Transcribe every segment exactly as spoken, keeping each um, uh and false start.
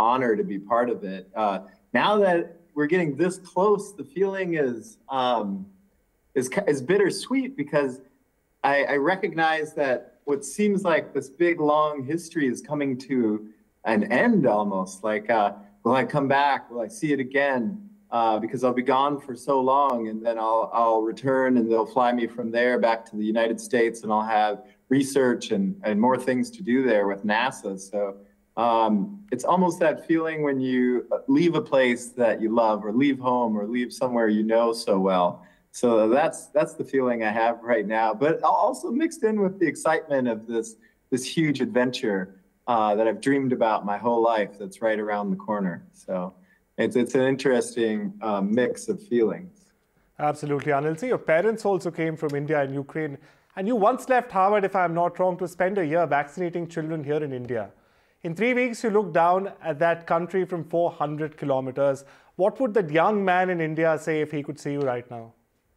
honor to be part of it. Uh, now that we're getting this close, the feeling is um, is, is bittersweet, because I, I recognize that what seems like this big, long history is coming to an end almost. Like, uh, will I come back? Will I see it again? Uh, because I'll be gone for so long, and then I'll, I'll return, and they'll fly me from there back to the United States, and I'll have research and, and more things to do there with NASA. So um, it's almost that feeling when you leave a place that you love, or leave home, or leave somewhere you know so well. So that's that's the feeling I have right now, but also mixed in with the excitement of this this huge adventure uh, that I've dreamed about my whole life, that's right around the corner. So it's it's an interesting uh, mix of feelings. Absolutely, Anil. See, your parents also came from India and Ukraine, and you once left Harvard, if I'm not wrong, to spend a year vaccinating children here in India. In three weeks, you looked down at that country from four hundred kilometers. What would that young man in India say if he could see you right now?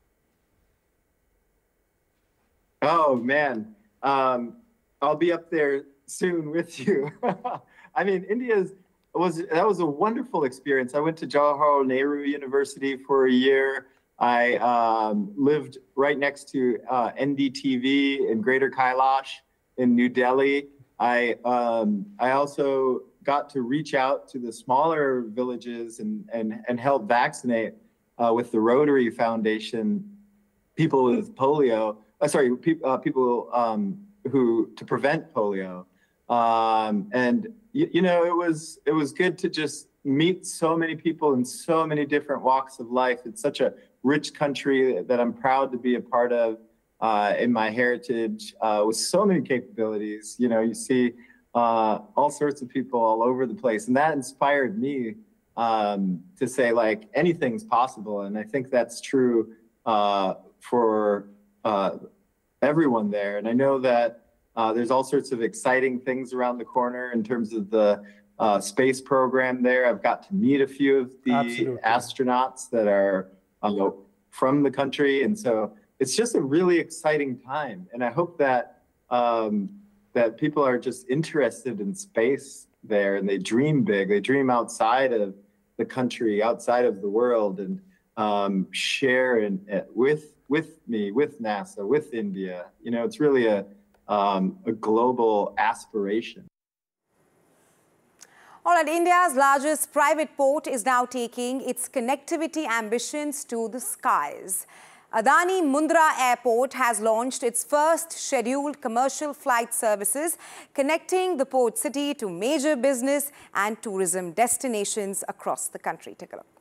Oh, man. Um, I'll be up there soon with you. I mean, India's was that was a wonderful experience. I went to Jawaharlal Nehru University for a year. I um, lived right next to uh, N D T V in Greater Kailash in New Delhi. I um, I also got to reach out to the smaller villages and and, and help vaccinate uh, with the Rotary Foundation people with polio. Uh, sorry, pe uh, people um, who to prevent polio. Um, and you, you know, it was it was good to just meet so many people in so many different walks of life. It's such a rich country that I'm proud to be a part of. Uh, in my heritage, uh, with so many capabilities. You know, you see uh, all sorts of people all over the place, and that inspired me um, to say, like, anything's possible. And I think that's true uh, for uh, everyone there. And I know that uh, there's all sorts of exciting things around the corner in terms of the uh, space program there. I've got to meet a few of the Absolutely. astronauts that are uh, from the country, and so it's just a really exciting time. And I hope that um, that people are just interested in space there, and they dream big. They dream outside of the country, outside of the world, and um, share in, uh, with with me, with NASA, with India. You know, it's really a um, a global aspiration. All right, India's largest private port is now taking its connectivity ambitions to the skies. Adani Mundra Airport has launched its first scheduled commercial flight services, connecting the port city to major business and tourism destinations across the country. Take a look.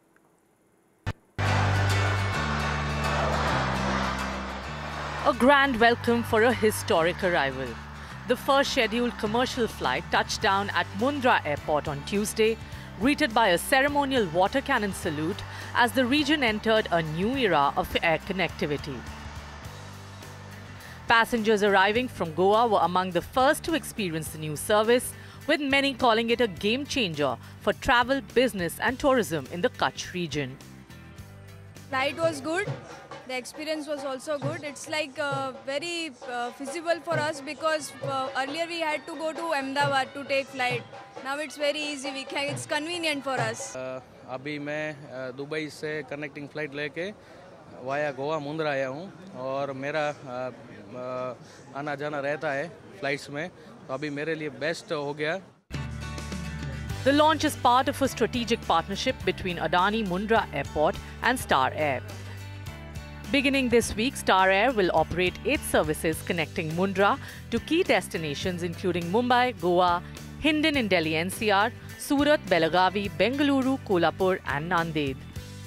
A grand welcome for a historic arrival. The first scheduled commercial flight touched down at Mundra Airport on Tuesday, greeted by a ceremonial water cannon salute as the region entered a new era of air connectivity. Passengers arriving from Goa were among the first to experience the new service, with many calling it a game changer for travel, business and tourism in the Kutch region. Flight was good. The experience was also good. It's like uh, very uh, feasible for us, because uh, earlier we had to go to Ahmedabad to take flight. Now it's very easy. We can. It's convenient for us. Uh, अभी मैं Dubai से connecting flight लेके via Goa Mundra आया हूँ, और मेरा आना जाना रहता है फ्लाइट्स में, तो अभी मेरे लिए बेस्ट हो गया. The launch is part of a strategic partnership between Adani Mundra Airport and Star Air. Beginning this week, Star Air will operate eight services connecting Mundra to key destinations including Mumbai, Goa, Hindon in Delhi N C R, Surat, Belagavi, Bengaluru, Kolhapur and Nanded.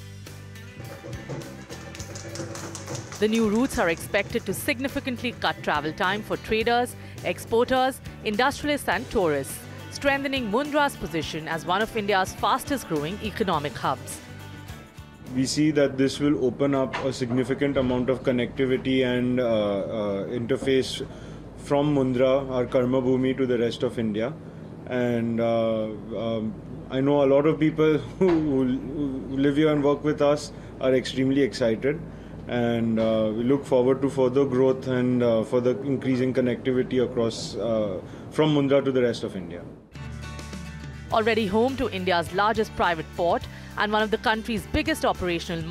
The new routes are expected to significantly cut travel time for traders, exporters, industrialists and tourists, strengthening Mundra's position as one of India's fastest growing economic hubs. We see that this will open up a significant amount of connectivity and uh, uh, interface from Mundra, our Karma Bhumi, to the rest of India. And uh, um, I know a lot of people who, who live here and work with us are extremely excited. And uh, we look forward to further growth and uh, further increasing connectivity across uh, from Mundra to the rest of India. Already home to India's largest private port and one of the country's biggest operational